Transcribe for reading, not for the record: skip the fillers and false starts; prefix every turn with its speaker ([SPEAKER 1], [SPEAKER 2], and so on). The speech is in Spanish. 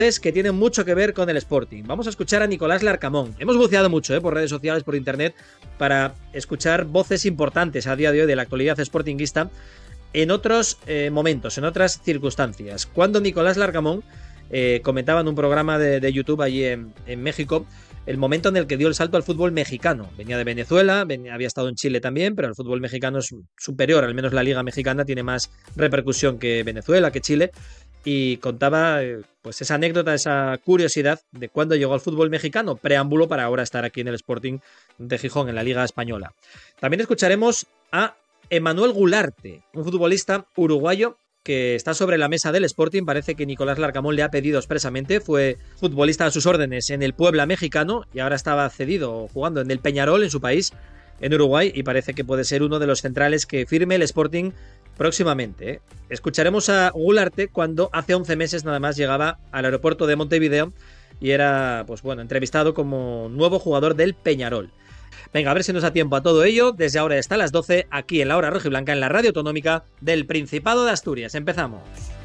[SPEAKER 1] que tienen mucho que ver con el Sporting. Vamos a escuchar a Nicolás Larcamón. Hemos buceado mucho por redes sociales, por internet, para escuchar voces importantes a día de hoy de la actualidad sportinguista en otros momentos, en otras circunstancias. Cuando Nicolás Larcamón comentaba en un programa de YouTube allí en México el momento en el que dio el salto al fútbol mexicano. Venía de Venezuela, había estado en Chile también, pero el fútbol mexicano es superior, al menos la liga mexicana tiene más repercusión que Venezuela, que Chile. Y contaba pues esa anécdota, esa curiosidad de cuándo llegó al fútbol mexicano, preámbulo para ahora estar aquí en el Sporting de Gijón, en la Liga Española. También escucharemos a Emanuel Gularte, un futbolista uruguayo que está sobre la mesa del Sporting. Parece que Nicolás Larcamón le ha pedido expresamente. Fue futbolista a sus órdenes en el Puebla mexicano y ahora estaba cedido jugando en el Peñarol, en su país, en Uruguay, y parece que puede ser uno de los centrales que firme el Sporting próximamente. Escucharemos a Gularte cuando hace 11 meses nada más llegaba al aeropuerto de Montevideo y era, pues bueno, entrevistado como nuevo jugador del Peñarol. Venga, a ver si nos da tiempo a todo ello. Desde ahora hasta las 12, aquí en la Hora Rojiblanca, en la Radio Autonómica del Principado de Asturias. Empezamos.